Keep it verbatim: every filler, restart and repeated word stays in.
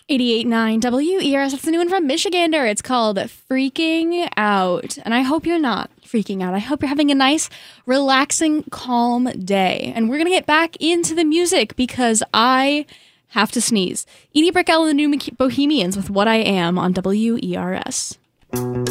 eighty-eight point nine W E R S. That's the new one from Michigander. It's called Freaking Out. And I hope you're not freaking out. I hope you're having a nice, relaxing, calm day. And we're going to get back into the music because I have to sneeze. Edie Brickell and the New Bohemians with What I Am on W E R S.